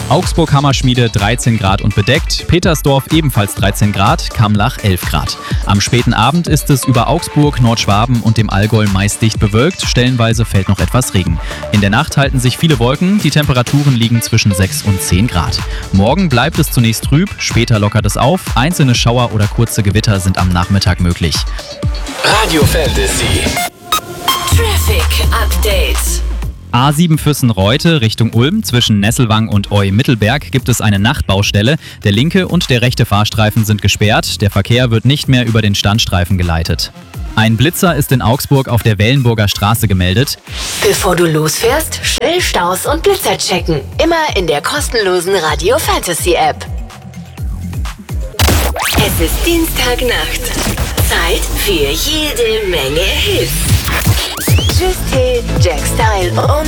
Augsburg-Hammerschmiede 13 Grad und bedeckt, Petersdorf ebenfalls 13 Grad, Kamlach 11 Grad. Am späten Abend ist es über Augsburg, Nordschwaben und dem Allgäu meist dicht bewölkt, stellenweise fällt noch etwas Regen. In der Nacht halten sich viele Wolken, die Temperaturen liegen zwischen 6 und 10 Grad. Morgen bleibt es zunächst trüb, später lockert es auf, einzelne Schauer oder kurze Gewitter sind am Nachmittag möglich. Radio Fantasy. Traffic Update. A7 Füssen-Reute Richtung Ulm zwischen Nesselwang und Eu-Mittelberg gibt es eine Nachtbaustelle. Der linke und der rechte Fahrstreifen sind gesperrt. Der Verkehr wird nicht mehr über den Standstreifen geleitet. Ein Blitzer ist in Augsburg auf der Wellenburger Straße gemeldet. Bevor du losfährst, schnell Staus und Blitzer checken. Immer in der kostenlosen Radio Fantasy App. Es ist Dienstagnacht. Zeit für jede Menge Hits. Tschüss, Jack Style und